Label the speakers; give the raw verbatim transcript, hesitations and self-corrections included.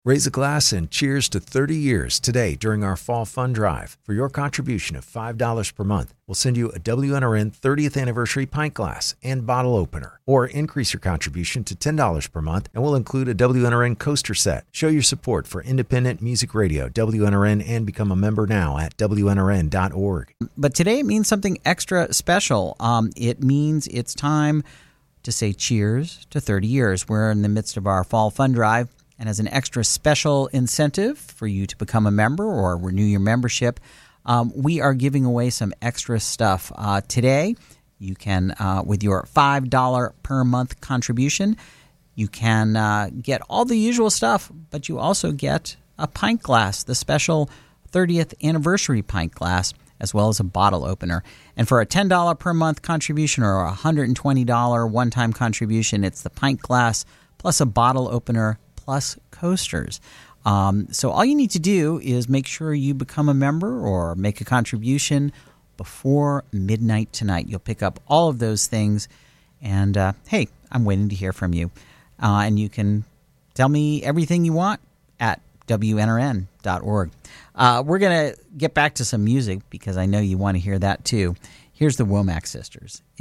Speaker 1: Raise a glass and cheers to thirty years today during our Fall Fund Drive. For your contribution of five dollars per month, we'll send you a W N R N thirtieth Anniversary pint glass and bottle opener. Or increase your contribution to ten dollars per month, and we'll include a W N R N coaster set. Show your support for independent music radio, W N R N, and become a member now at W N R N dot org.
Speaker 2: But today it means something extra special. Um, it means it's time to say cheers to thirty years. We're in the midst of our Fall Fund Drive. And as an extra special incentive for you to become a member or renew your membership, um, we are giving away some extra stuff. Uh, today, you can, uh, with your five dollars per month contribution, you can uh, get all the usual stuff, but you also get a pint glass, the special thirtieth Anniversary pint glass, as well as a bottle opener. And for a ten dollars per month contribution or a one hundred twenty dollars one-time contribution, it's the pint glass plus a bottle opener plus coasters. Um, so all you need to do is make sure you become a member or make a contribution before midnight tonight. You'll pick up all of those things. And, uh, hey, I'm waiting to hear from you. Uh, and you can tell me everything you want at W N R N dot org. Uh, we're going to get back to some music because I know you want to hear that too. Here's the Womack Sisters.